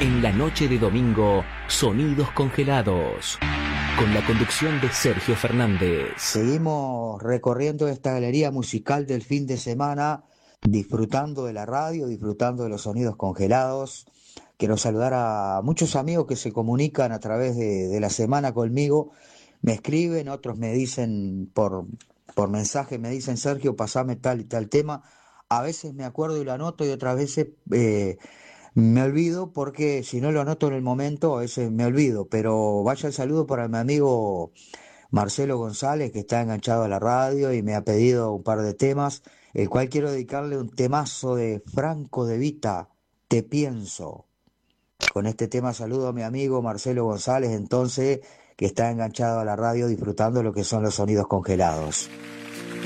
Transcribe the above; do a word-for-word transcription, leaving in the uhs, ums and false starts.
En la noche de domingo, Sonidos Congelados, con la conducción de Sergio Fernández. Seguimos recorriendo esta galería musical del fin de semana, disfrutando de la radio, disfrutando de los sonidos congelados. Quiero saludar a muchos amigos que se comunican a través de, de la semana conmigo. Me escriben, otros me dicen por, por mensaje, me dicen, Sergio, pasame tal y tal tema. A veces me acuerdo y lo anoto y otras veces eh, me olvido porque si no lo anoto en el momento, a veces me olvido. Pero vaya el saludo para mi amigo Marcelo González, que está enganchado a la radio y me ha pedido un par de temas, el cual quiero dedicarle un temazo de Franco De Vita, Te Pienso. Con este tema saludo a mi amigo Marcelo González, entonces, que está enganchado a la radio disfrutando lo que son los sonidos congelados.